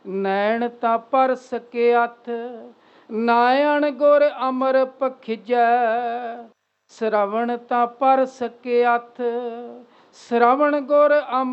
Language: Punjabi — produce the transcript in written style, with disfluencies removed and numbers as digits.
ਨੈਣ ਤਾਂ ਪਰ ਸਕੇ ਹੱਥ, ਨਾਇਣ ਗੁਰ ਅਮਰ ਪਖਿਜੈ। ਸ਼ਰਵਣ ਤਾਂ ਪਰ ਸਕੇ ਹੱਥ, ਸ਼ਰਵਣ ਗੁਰ ਅਮਰ